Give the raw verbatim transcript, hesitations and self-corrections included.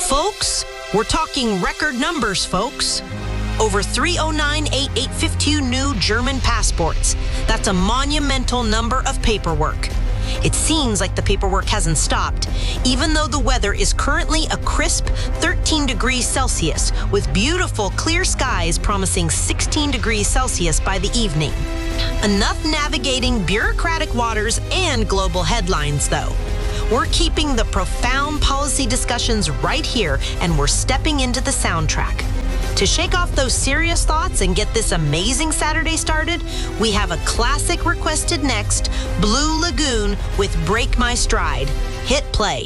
Folks, we're talking record numbers, folks. Over three hundred nine eight eight five two new German passports. That's a monumental number of paperwork. It seems like the paperwork hasn't stopped, even though the weather is currently a crisp thirteen degrees Celsius, with beautiful clear skies promising sixteen degrees Celsius by the evening. Enough navigating bureaucratic waters and global headlines, though. We're keeping the profound policy discussions right here, and we're stepping into the soundtrack. To shake off those serious thoughts and get this amazing Saturday started, we have a classic requested next, Blue Lagoon with Break My Stride. Hit play.